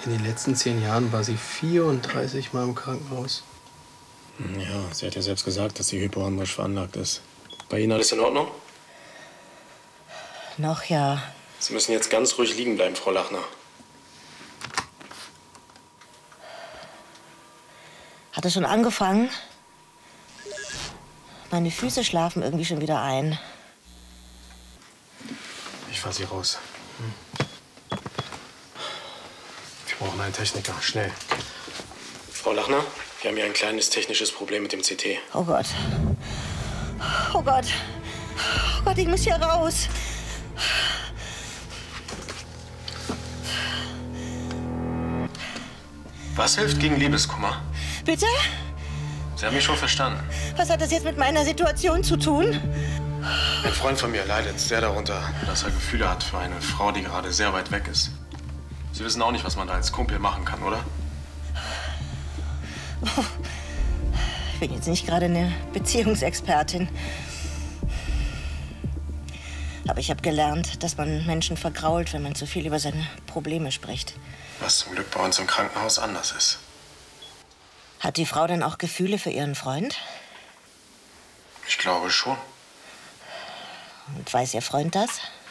In den letzten 10 Jahren war sie 34 Mal im Krankenhaus. Ja, sie hat ja selbst gesagt, dass sie hypochondrisch veranlagt ist. Bei Ihnen alles in Ordnung? Noch ja. Sie müssen jetzt ganz ruhig liegen bleiben, Frau Lachner. Hat es schon angefangen? Meine Füße schlafen irgendwie schon wieder ein. Ich fahr Sie raus. Wir brauchen einen Techniker, schnell. Frau Lachner, wir haben hier ein kleines technisches Problem mit dem CT. Oh Gott. Oh Gott. Oh Gott, ich muss hier raus. Was hilft gegen Liebeskummer? Bitte? Sie haben mich schon verstanden. Was hat das jetzt mit meiner Situation zu tun? Ein Freund von mir leidet sehr darunter, dass er Gefühle hat für eine Frau, die gerade sehr weit weg ist. Sie wissen auch nicht, was man da als Kumpel machen kann, oder? Ich bin jetzt nicht gerade eine Beziehungsexpertin. Aber ich habe gelernt, dass man Menschen vergrault, wenn man zu viel über seine Probleme spricht. Was zum Glück bei uns im Krankenhaus anders ist. Hat die Frau denn auch Gefühle für ihren Freund? Ich glaube schon. Und weiß Ihr Freund das?